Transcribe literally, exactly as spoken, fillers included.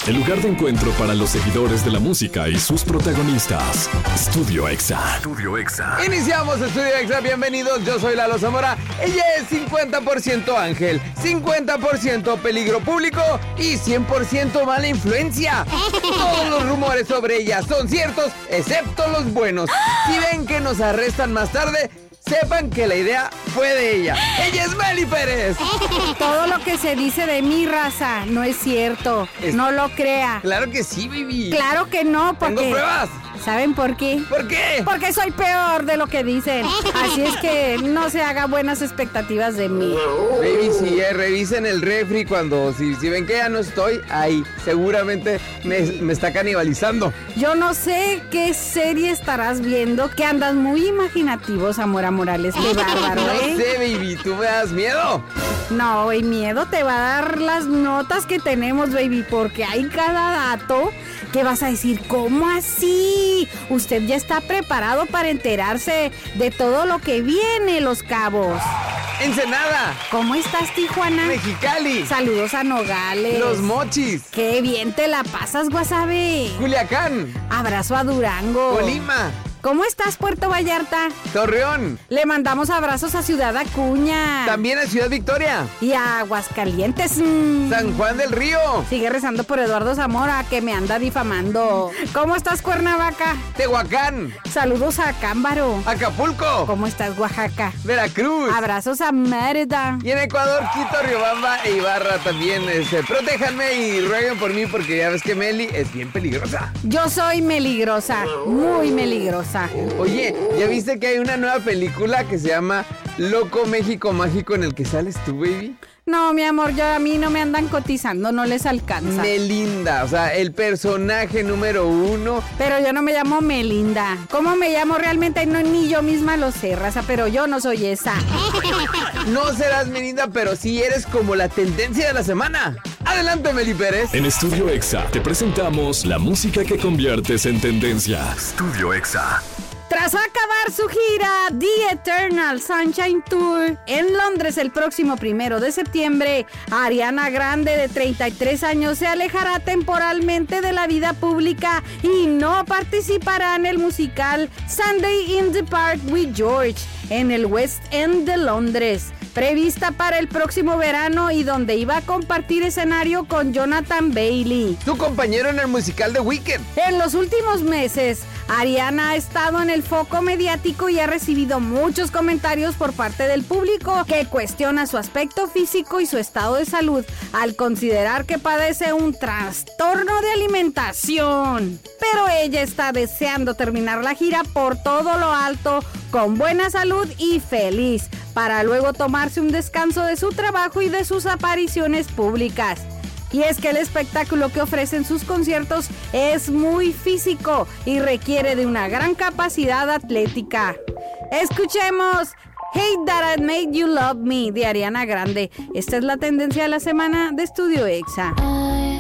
el lugar de encuentro para los seguidores de la música y sus protagonistas. Estudio Exa. Estudio Exa. Iniciamos Estudio Exa, bienvenidos, yo soy Lalo Zamora. Ella es cincuenta por ciento ángel, cincuenta por ciento peligro público y cien por ciento mala influencia. Todos los rumores sobre ella son ciertos, excepto los buenos. Si ven que nos arrestan más tarde, sepan que la idea fue de ella. Ella es Meli Pérez. Todo lo que se dice de mi raza no es cierto. Es... No lo crea. Claro que sí, baby. Claro que no, porque... Tengo pruebas. ¿Saben por qué? ¿Por qué? Porque soy peor de lo que dicen. Así es que no se haga buenas expectativas de mí. Baby, sí, eh, revisen el refri cuando... Si, si ven que ya no estoy ahí, seguramente me, me está canibalizando. Yo no sé qué serie estarás viendo, que andas muy imaginativo, Zamora Morales. Qué bárbaro, no ¿eh? No sé, baby, ¿tú me das miedo? No, y miedo te va a dar las notas que tenemos, baby, porque hay cada dato que vas a decir, ¿cómo así? Usted ya está preparado para enterarse de todo lo que viene, Los Cabos. Ensenada. ¿Cómo estás, Tijuana? Mexicali. Saludos a Nogales. Los Mochis. Qué bien te la pasas, Guasave. Culiacán. Abrazo a Durango. Colima. ¿Cómo estás, Puerto Vallarta? Torreón. Le mandamos abrazos a Ciudad Acuña. También a Ciudad Victoria. Y a Aguascalientes. San Juan del Río. Sigue rezando por Eduardo Zamora, que me anda difamando. ¿Cómo estás, Cuernavaca? Tehuacán. Saludos a Cámbaro. Acapulco. ¿Cómo estás, Oaxaca? Veracruz. Abrazos a Mérida. Y en Ecuador, Quito, Riobamba e Ibarra también. Este, protéjanme y rueguen por mí porque ya ves que Meli es bien peligrosa. Yo soy meligrosa, muy meligrosa. Oye, ¿ya viste que hay una nueva película que se llama Loco México Mágico en el que sales tú, baby? No, mi amor, yo a mí no me andan cotizando, no les alcanza. Melinda, o sea, el personaje número uno. Pero yo no me llamo Melinda. ¿Cómo me llamo realmente? No, ni yo misma lo sé, raza, pero yo no soy esa. No serás Melinda, pero sí eres como la tendencia de la semana. Adelante, Meli Pérez. En Estudio Exa te presentamos la música que conviertes en tendencia. Estudio Exa. Tras acabar su gira The Eternal Sunshine Tour en Londres el próximo primero de septiembre, Ariana Grande, de treinta y tres años, se alejará temporalmente de la vida pública y no participará en el musical Sunday in the Park with George en el West End de Londres, prevista para el próximo verano y donde iba a compartir escenario con Jonathan Bailey, tu compañero en el musical de Wicked. En los últimos meses, Ariana ha estado en el foco mediático y ha recibido muchos comentarios por parte del público que cuestiona su aspecto físico y su estado de salud al considerar que padece un trastorno de alimentación. Pero ella está deseando terminar la gira por todo lo alto, con buena salud y feliz, para luego tomarse un descanso de su trabajo y de sus apariciones públicas. Y es que el espectáculo que ofrecen sus conciertos es muy físico y requiere de una gran capacidad atlética. Escuchemos Hate That I Made You Love Me de Ariana Grande. Esta es la tendencia de la semana de Estudio Exa.